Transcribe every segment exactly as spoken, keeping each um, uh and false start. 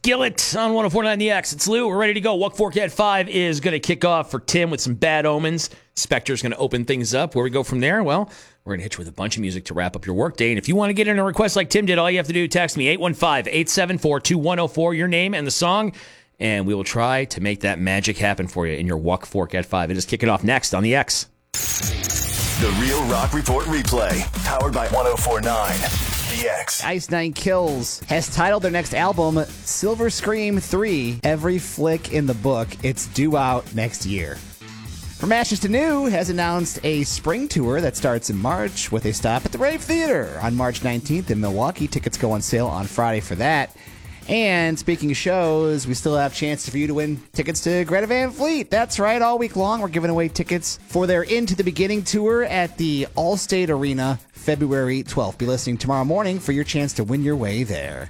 Skillet on one oh four point nine The X. It's Lou. We're ready to go. Walk Fork at five is going to kick off for Tim with some Bad Omens. Spectre's going to open things up. Where we go from there? Well, we're going to hit you with a bunch of music to wrap up your workday. And if you want to get in a request like Tim did, all you have to do is text me, eight one five, eight seven four, two one oh four, your name and the song, and we will try to make that magic happen for you in your Walk Fork at five. It is kicking off next on The X. The Real Rock Report replay, powered by one oh four point nine The X. Ice Nine Kills has titled their next album Silver Scream three, Every Flick in the Book. It's due out next year. From Ashes to New has announced a spring tour that starts in March with a stop at the Rave Theater on March nineteenth in Milwaukee. Tickets go on sale on Friday for that. And speaking of shows, we still have a chance for you to win tickets to Greta Van Fleet. That's right, all week long we're giving away tickets for their Into the Beginning tour at the Allstate Arena February twelfth. Be listening tomorrow morning for your chance to win your way there.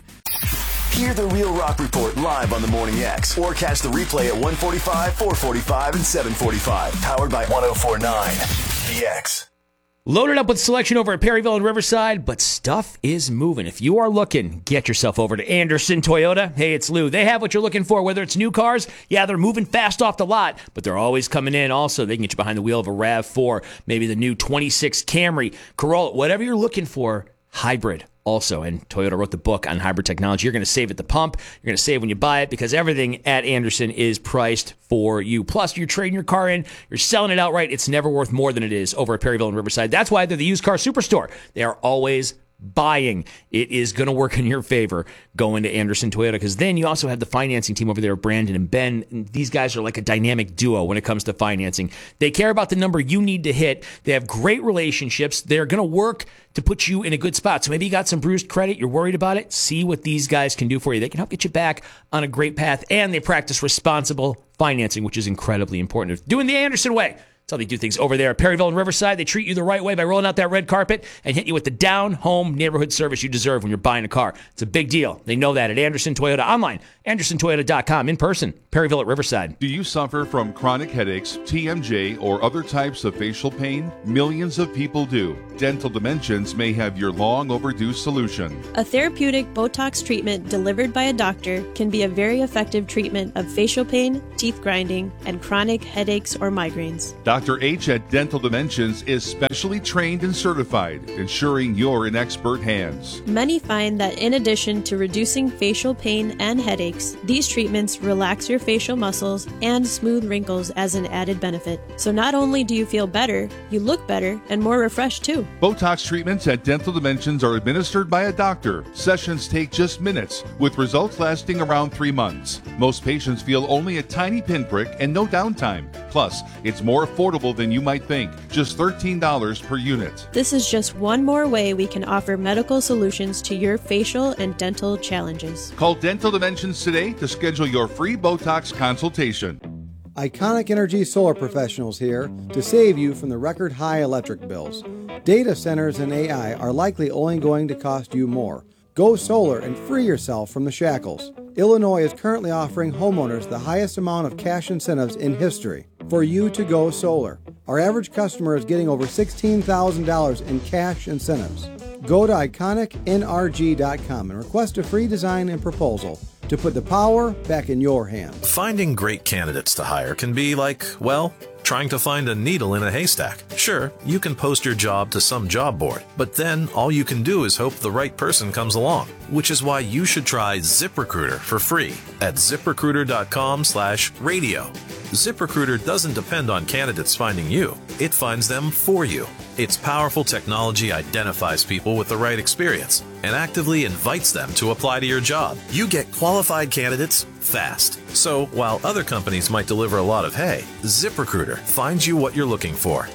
Hear the Real Rock Report live on the Morning X, or catch the replay at one forty-five, four forty-five, and seven forty-five. Powered by one oh four point nine The X. Loaded up with selection over at Perryville and Riverside, but stuff is moving. If you are looking, get yourself over to Anderson Toyota. Hey, it's Lou. They have what you're looking for, whether it's new cars. Yeah, they're moving fast off the lot, but they're always coming in. Also, they can get you behind the wheel of a RAV four, maybe the new twenty-six Camry, Corolla, whatever you're looking for, hybrid. Also, and Toyota wrote the book on hybrid technology. You're going to save at the pump. You're going to save when you buy it because everything at Anderson is priced for you. Plus, you're trading your car in. You're selling it outright. It's never worth more than it is over at Perryville and Riverside. That's why they're the used car superstore. They are always buying. It is going to work in your favor going to Anderson Toyota, because then you also have the financing team over there, Brandon and Ben. And these guys are like a dynamic duo when it comes to financing. They care about the number you need to hit. They have great relationships. They're going to work to put you in a good spot. So maybe you got some bruised credit, you're worried about it. See what these guys can do for you. They can help get you back on a great path, and they practice responsible financing, which is incredibly important. Doing the Anderson way. That's how they do things over there at Perryville and Riverside. They treat you the right way by rolling out that red carpet and hit you with the down-home neighborhood service you deserve when you're buying a car. It's a big deal. They know that at Anderson Toyota. Online, anderson toyota dot com. In person, Perryville at Riverside. Do you suffer from chronic headaches, T M J, or other types of facial pain? Millions of people do. Dental Dimensions may have your long overdue solution. A therapeutic Botox treatment delivered by a doctor can be a very effective treatment of facial pain, teeth grinding, and chronic headaches or migraines. Doctor H at Dental Dimensions is specially trained and certified, ensuring you're in expert hands. Many find that in addition to reducing facial pain and headaches, these treatments relax your facial muscles and smooth wrinkles as an added benefit. So not only do you feel better, you look better and more refreshed too. Botox treatments at Dental Dimensions are administered by a doctor. Sessions take just minutes, with results lasting around three months. Most patients feel only a tiny pinprick and no downtime. Plus, it's more affordable than you might think, just thirteen dollars per unit. This is just one more way we can offer medical solutions to your facial and dental challenges. Call Dental Dimensions today to schedule your free Botox consultation. Iconic Energy Solar Professionals here to save you from the record high electric bills. Data centers and A I are likely only going to cost you more. Go solar and free yourself from the shackles. Illinois is currently offering homeowners the highest amount of cash incentives in history for you to go solar. Our average customer is getting over sixteen thousand dollars in cash incentives. Go to iconic N R G dot com and request a free design and proposal to put the power back in your hands. Finding great candidates to hire can be like, well, trying to find a needle in a haystack. Sure, you can post your job to some job board, but then all you can do is hope the right person comes along, which is why you should try ZipRecruiter for free at ziprecruiter dot com slash radio. ZipRecruiter doesn't depend on candidates finding you. It finds them for you. Its powerful technology identifies people with the right experience and actively invites them to apply to your job. You get qualified candidates fast. So while other companies might deliver a lot of hay, ZipRecruiter finds you what you're looking for.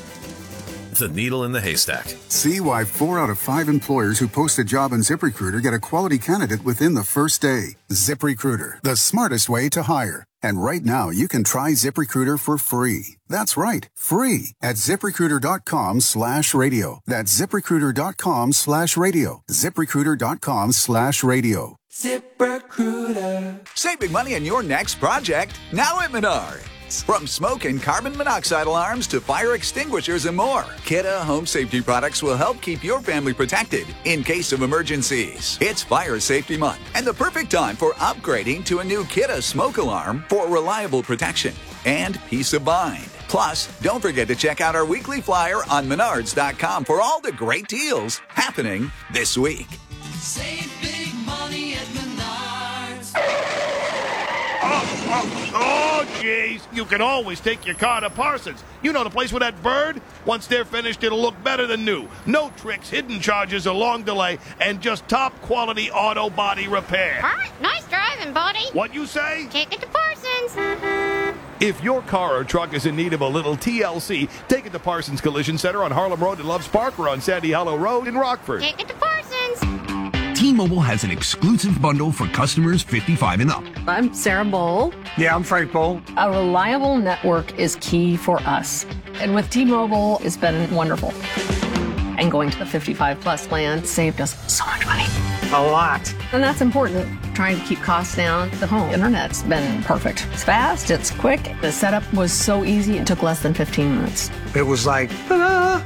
The needle in the haystack. See why four out of five employers who post a job on ZipRecruiter get a quality candidate within the first day. ZipRecruiter, the smartest way to hire. And right now, you can try ZipRecruiter for free. That's right, free at ziprecruiter dot com slash radio. That's ziprecruiter dot com slash radio. ziprecruiter dot com slash radio. ZipRecruiter. Save big money on your next project now at Menard. products. From smoke and carbon monoxide alarms to fire extinguishers and more, Kidde Home Safety Products will help keep your family protected in case of emergencies. It's Fire Safety Month and the perfect time for upgrading to a new Kidde smoke alarm for reliable protection and peace of mind. Plus, don't forget to check out our weekly flyer on Menards dot com for all the great deals happening this week. Save big money at Menards. Oh, oh, oh, jeez. You can always take your car to Parsons. You know the place with that bird? Once they're finished, it'll look better than new. No tricks, hidden charges, or long delay, and just top-quality auto body repair. All right, nice driving, buddy. What you say? Take it to Parsons. If your car or truck is in need of a little T L C, take it to Parsons Collision Center on Harlem Road in Loves Park or on Sandy Hollow Road in Rockford. Take it to Parsons. T-Mobile has an exclusive bundle for customers fifty-five and up. I'm Sarah Bowl. Yeah, I'm Frank Bowl. A reliable network is key for us. And with T-Mobile, it's been wonderful. And going to the fifty-five plus plan saved us so much money. A lot. And that's important. Trying to keep costs down. The home internet's been perfect. It's fast, it's quick. The setup was so easy, it took less than fifteen minutes. It was like, ta-da!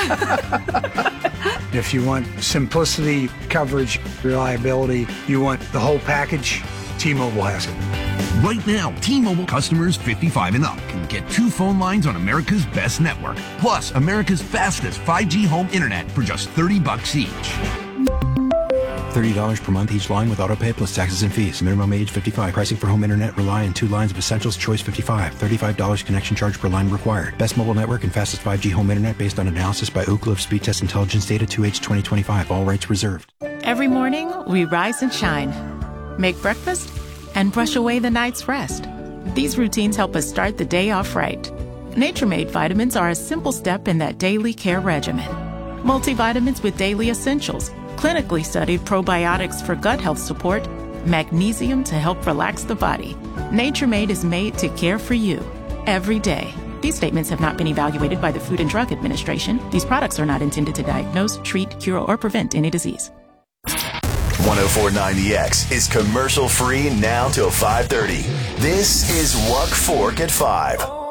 If you want simplicity, coverage, reliability, you want the whole package, T-Mobile has it. Right now, T-Mobile customers fifty-five and up can get two phone lines on America's best network, plus America's fastest five G home internet for just thirty bucks each. thirty dollars per month each line with autopay plus taxes and fees. Minimum age fifty-five. Pricing for home internet rely on two lines of Essentials Choice fifty-five. thirty-five dollars connection charge per line required. Best mobile network and fastest five G home internet based on analysis by Ookla of Speed Test Intelligence data two H twenty twenty-five. All rights reserved. Every morning, we rise and shine. Make breakfast and brush away the night's rest. These routines help us start the day off right. Nature-Made vitamins are a simple step in that daily care regimen. Multivitamins with daily essentials, clinically studied probiotics for gut health support, magnesium to help relax the body. Nature-Made is made to care for you every day. These statements have not been evaluated by the Food and Drug Administration. These products are not intended to diagnose, treat, cure, or prevent any disease. one oh four point nine The X is commercial free now till five thirty. This is Wuck Fork at five.